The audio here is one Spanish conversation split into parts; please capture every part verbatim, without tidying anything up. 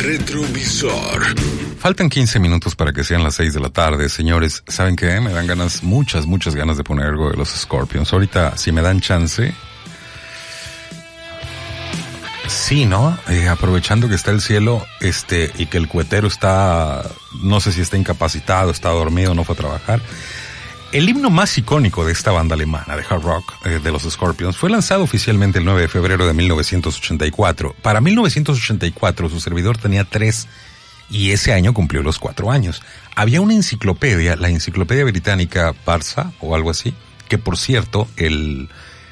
retrovisor. Faltan quince minutos para que sean las seis de la tarde, señores. ¿Saben qué? Me dan ganas, muchas, muchas ganas de poner algo de los Scorpions. Ahorita, si me dan chance... Sí, ¿no? Eh, aprovechando que está el cielo, este, y que el cuetero está, no sé si está incapacitado, está dormido, no fue a trabajar. El himno más icónico de esta banda alemana de hard rock, eh, de los Scorpions, fue lanzado oficialmente el nueve de febrero de mil novecientos ochenta y cuatro. Para mil novecientos ochenta y cuatro, su servidor tenía tres, y ese año cumplió los cuatro años. Había una enciclopedia, la enciclopedia británica Barça, o algo así, que por cierto, el...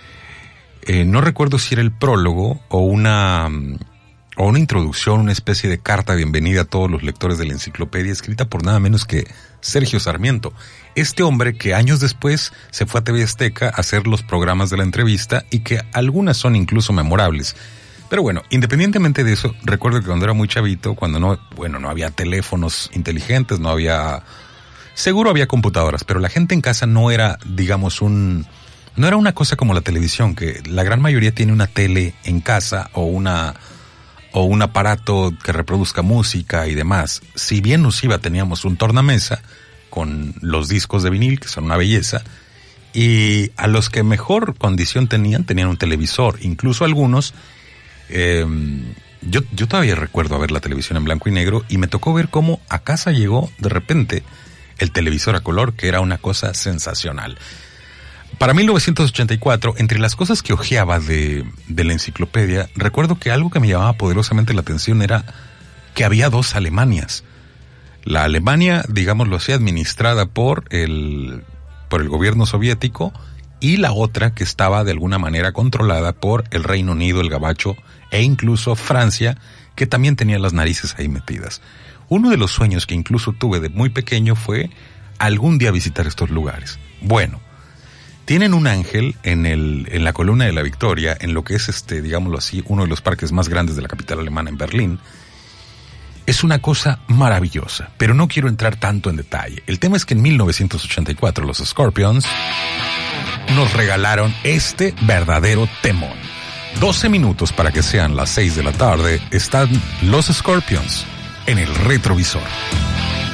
Eh, no recuerdo si era el prólogo o una, o una introducción, una especie de carta de bienvenida a todos los lectores de la enciclopedia, escrita por nada menos que Sergio Sarmiento. Este hombre que años después se fue a T V Azteca a hacer los programas de la entrevista y que algunas son incluso memorables. Pero bueno, independientemente de eso, recuerdo que cuando era muy chavito, cuando no, bueno, no había teléfonos inteligentes, no había, seguro había computadoras, pero la gente en casa no era, digamos, un... No era una cosa como la televisión, que la gran mayoría tiene una tele en casa o una o un aparato que reproduzca música y demás. Si bien nos iba, teníamos un tornamesa con los discos de vinil, que son una belleza, y a los que mejor condición tenían, tenían un televisor. Incluso algunos, eh, yo, yo todavía recuerdo ver la televisión en blanco y negro, y me tocó ver cómo a casa llegó de repente el televisor a color, que era una cosa sensacional. Para mil novecientos ochenta y cuatro, entre las cosas que hojeaba de, de la enciclopedia, recuerdo que algo que me llamaba poderosamente la atención era que había dos Alemanias. La Alemania, digámoslo así, administrada por el, por el gobierno soviético, y la otra que estaba de alguna manera controlada por el Reino Unido, el Gabacho, e incluso Francia, que también tenía las narices ahí metidas. Uno de los sueños que incluso tuve de muy pequeño fue algún día visitar estos lugares. Bueno, tienen un ángel en el, en la Columna de la Victoria, en lo que es este, digámoslo así, uno de los parques más grandes de la capital alemana, en Berlín. Es una cosa maravillosa, pero no quiero entrar tanto en detalle. El tema es que en mil novecientos ochenta y cuatro los Scorpions nos regalaron este verdadero temón. doce minutos para que sean las seis de la tarde, están los Scorpions en el retrovisor.